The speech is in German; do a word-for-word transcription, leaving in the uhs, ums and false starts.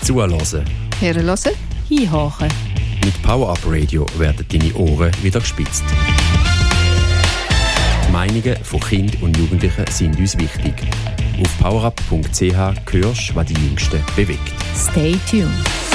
Zuhören. Hören, hinhören. Mit Power Up Radio werden deine Ohren wieder gespitzt. Die Meinungen von Kindern und Jugendlichen sind uns wichtig. Auf powerup punkt c h hörst du, was die Jüngsten bewegt. Stay tuned.